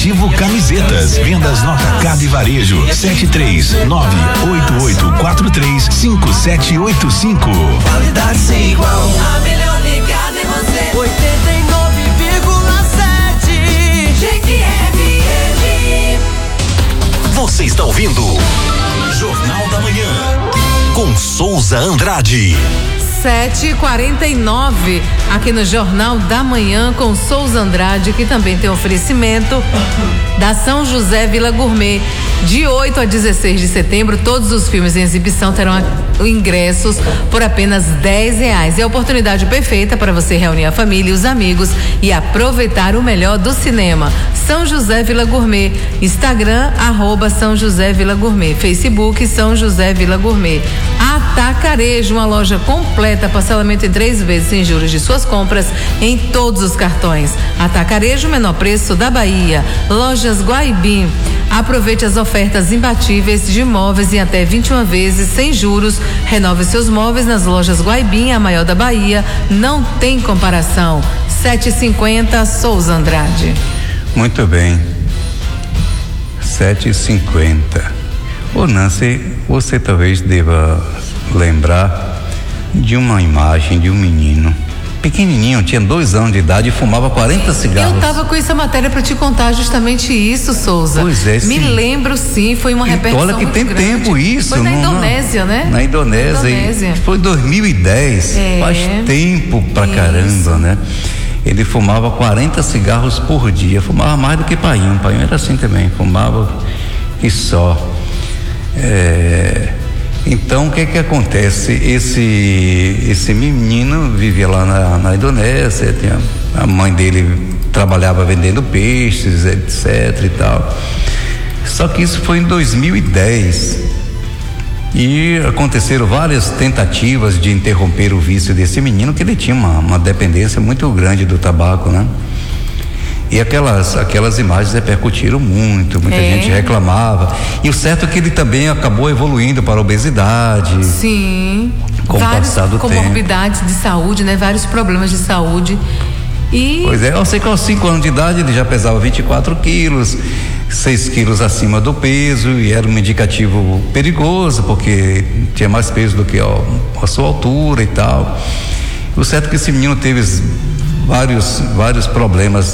Positivo Camisetas. Vendas no atacado e varejo. 73988435785. Qualidade sem igual. A melhor ligada em você. 89,7. JQFM. Você está ouvindo Jornal da Manhã com Souza Andrade. 7h49 aqui no Jornal da Manhã com Souza Andrade, que também tem oferecimento da São José Vila Gourmet. De 8 a 16 de setembro, todos os filmes em exibição terão ingressos por apenas R$10. É a oportunidade perfeita para você reunir a família e os amigos e aproveitar o melhor do cinema. São José Vila Gourmet. Instagram, @São José Vila Gourmet. Facebook, São José Vila Gourmet. Atacarejo, uma loja completa, parcelamento em 3 vezes sem juros de suas compras em todos os cartões. Atacarejo, menor preço da Bahia. Lojas Guaibim. Aproveite as ofertas imbatíveis de imóveis em até 21 vezes sem juros. Renove seus móveis nas lojas Guaibim, a maior da Bahia. Não tem comparação. 7h50, Souza Andrade. Muito bem. 7h50. Ô Nancy, você talvez deva lembrar de uma imagem de um menino pequenininho, tinha 2 anos de idade e fumava 40 cigarros. Eu tava com essa matéria para te contar justamente isso, Souza. Pois é, Me lembro, sim, foi uma repercussão. Olha que tem grande. tempo isso. Foi na Indonésia, né? Na Indonésia. Foi 2010, faz tempo pra caramba, né? Ele fumava 40 cigarros por dia, fumava mais do que Painho. Painho era assim também, fumava e só. Então, o que acontece? Esse menino vivia lá na Indonésia, a mãe dele trabalhava vendendo peixes, etc e tal. Só que isso foi em 2010 e aconteceram várias tentativas de interromper o vício desse menino, que ele tinha uma dependência muito grande do tabaco, né? E aquelas imagens repercutiram muito, muita gente reclamava. E o certo é que ele também acabou evoluindo para a obesidade. Sim. Com o passar do tempo. Comorbidades de saúde, né? Vários problemas de saúde. Pois é, eu sei que aos 5 anos de idade ele já pesava 24 quilos, 6 quilos acima do peso, e era um indicativo perigoso, porque tinha mais peso do que a sua altura e tal. O certo é que esse menino teve vários problemas